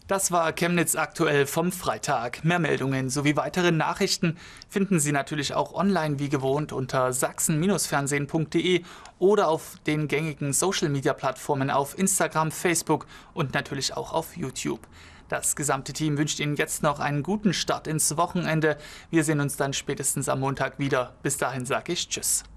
Das war Chemnitz aktuell vom Freitag. Mehr Meldungen sowie weitere Nachrichten finden Sie natürlich auch online wie gewohnt unter sachsen-fernsehen.de oder auf den gängigen Social-Media-Plattformen auf Instagram, Facebook und natürlich auch auf YouTube. Das gesamte Team wünscht Ihnen jetzt noch einen guten Start ins Wochenende. Wir sehen uns dann spätestens am Montag wieder. Bis dahin sage ich Tschüss.